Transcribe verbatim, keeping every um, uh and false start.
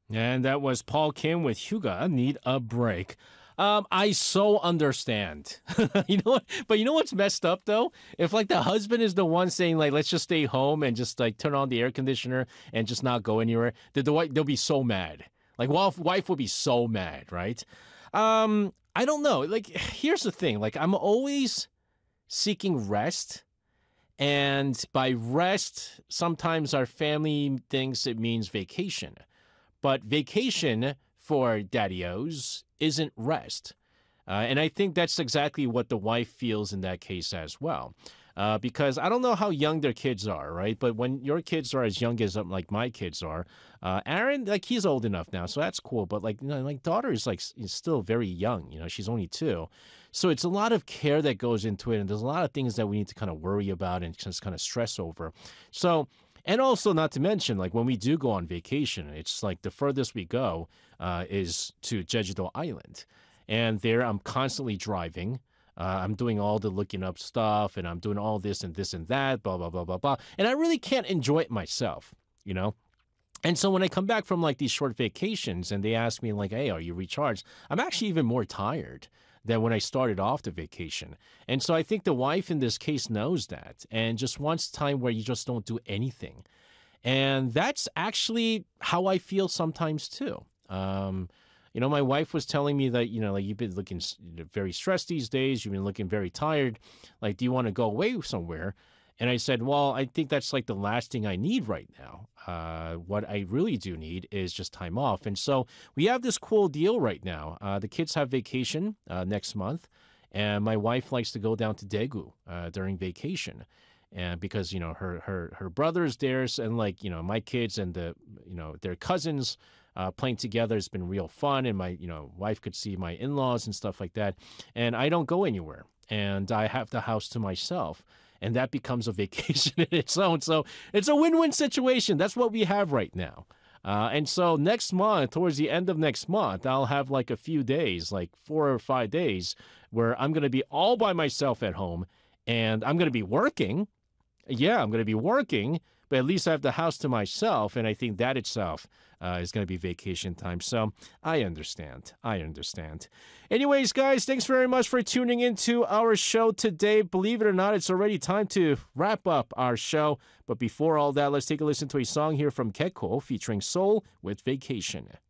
And that was Paul Kim with Hyuga Need a Break. Um, I so understand. you know what? But you know what's messed up though? If like the husband is the one saying like, let's just stay home and just like turn on the air conditioner and just not go anywhere, the, the wife they'll be so mad. Like wife wife will be so mad, right? Um, I don't know. Like here's the thing. Like I'm always seeking rest. And by rest, sometimes our family thinks it means vacation. But vacation for daddy-os isn't rest. Uh, and I think that's exactly what the wife feels in that case as well. Uh, because I don't know how young their kids are, right? But when your kids are as young as um, like my kids are, uh, Aaron, like he's old enough now, so that's cool. But like, you know, my daughter is like is still very young. You know, she's only two, so it's a lot of care that goes into it, and there's a lot of things that we need to kind of worry about and just kind of stress over. So. And also, not to mention, like when we do go on vacation, it's like the furthest we go uh, is to Jeju-do Island. And there I'm constantly driving. Uh, I'm doing all the looking up stuff and I'm doing all this and this and that, blah, blah, blah, blah, blah. And I really can't enjoy it myself, you know? And so when I come back from like these short vacations and they ask me like, hey, are you recharged? I'm actually even more tired than when I started off the vacation. And so I think the wife in this case knows that and just wants time where you just don't do anything. And that's actually how I feel sometimes too. Um, you know, my wife was telling me that, you know, like you've been looking very stressed these days. You've been looking very tired. Like, do you want to go away somewhere? And I said, well, I think that's like the last thing I need right now. Uh, what I really do need is just time off. And so we have this cool deal right now. Uh, the kids have vacation uh, next month, and my wife likes to go down to Daegu uh, during vacation. And because, you know, her her her brother's there, and like, you know, my kids and the, you know, their cousins uh, playing together has been real fun. And my, you know, wife could see my in-laws and stuff like that. And I don't go anywhere. And I have the house to myself. And that becomes a vacation in its own. So it's a win-win situation. That's what we have right now. Uh, and so next month, towards the end of next month, I'll have like a few days, like four or five days, where I'm going to be all by myself at home. And I'm going to be working. Yeah, I'm going to be working, but at least I have the house to myself. And I think that itself uh, is going to be vacation time. So I understand. I understand. Anyways, guys, thanks very much for tuning into our show today. Believe it or not, it's already time to wrap up our show. But before all that, let's take a listen to a song here from Gekko featuring Soul with Vacation.